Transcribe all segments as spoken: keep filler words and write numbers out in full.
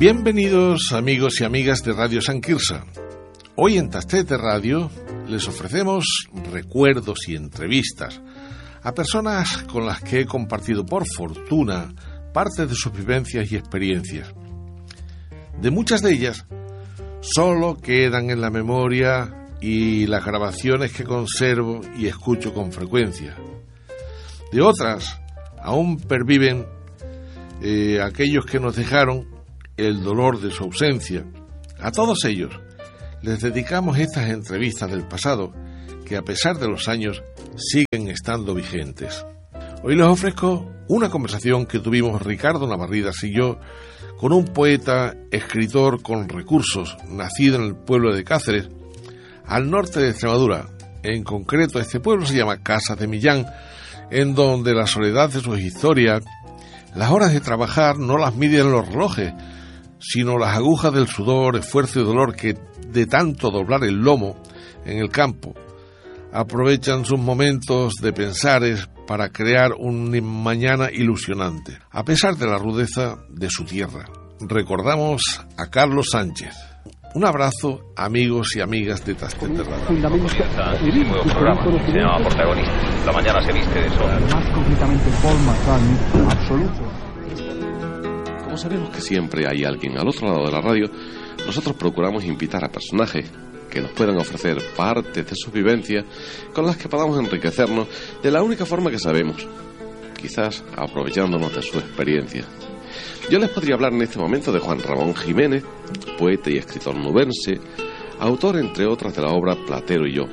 Bienvenidos amigos y amigas de Radio San Quirze. Hoy en Tastete Radio les ofrecemos recuerdos y entrevistas a personas con las que he compartido por fortuna parte de sus vivencias y experiencias. De muchas de ellas solo quedan en la memoria y las grabaciones que conservo y escucho con frecuencia. De otras aún perviven eh, aquellos que nos dejaron el dolor de su ausencia. A todos ellos les dedicamos estas entrevistas del pasado que a pesar de los años siguen estando vigentes. Hoy les ofrezco una conversación que tuvimos Ricardo Navarridas y yo con un poeta, escritor con recursos, nacido en el pueblo de Cáceres, al norte de Extremadura. En concreto, este pueblo se llama Casas de Millán, en donde la soledad de sus historias, las horas de trabajar no las miden los relojes, sino las agujas del sudor, esfuerzo y dolor que de tanto doblar el lomo en el campo aprovechan sus momentos de pensares para crear un mañana ilusionante, a pesar de la rudeza de su tierra. Recordamos a Carlos Sánchez. Un abrazo, amigos y amigas de Tastete Radio. Un nuevo programa, se llama Protagonista. La mañana se viste de sol. Más completamente Paul McCartney, absoluto. Como sabemos que siempre hay alguien al otro lado de la radio, nosotros procuramos invitar a personajes que nos puedan ofrecer partes de sus vivencias con las que podamos enriquecernos de la única forma que sabemos, quizás aprovechándonos de su experiencia. Yo les podría hablar en este momento de Juan Ramón Jiménez, poeta y escritor nubense, autor entre otras de la obra Platero y yo,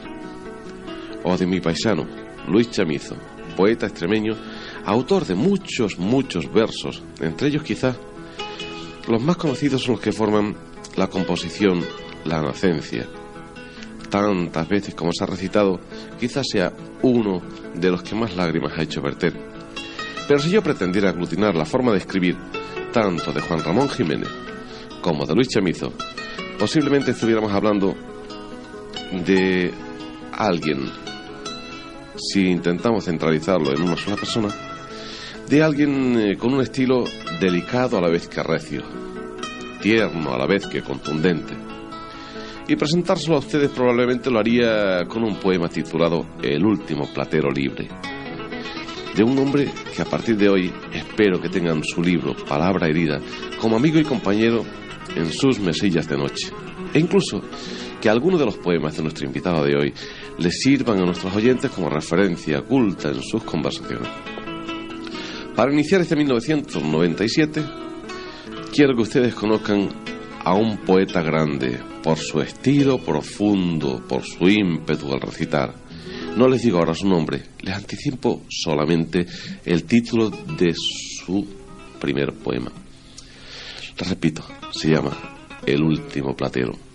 o de mi paisano, Luis Chamizo, poeta extremeño, autor de muchos, muchos versos, entre ellos quizás los más conocidos son los que forman la composición La Nacencia. Tantas veces como se ha recitado, quizás sea uno de los que más lágrimas ha hecho verter. Pero si yo pretendiera aglutinar la forma de escribir tanto de Juan Ramón Jiménez como de Luis Chamizo, posiblemente estuviéramos hablando de alguien, si intentamos centralizarlo en una sola persona, de alguien eh, con un estilo delicado a la vez que recio, tierno a la vez que contundente. Y presentárselo a ustedes probablemente lo haría con un poema titulado El último platero libre, de un hombre que a partir de hoy espero que tengan su libro Palabra herida como amigo y compañero en sus mesillas de noche, e incluso que algunos de los poemas de nuestro invitado de hoy les sirvan a nuestros oyentes como referencia culta en sus conversaciones. Para iniciar este mil novecientos noventa y siete, quiero que ustedes conozcan a un poeta grande por su estilo profundo, por su ímpetu al recitar. No les digo ahora su nombre, les anticipo solamente el título de su primer poema. Les repito, se llama El último platero.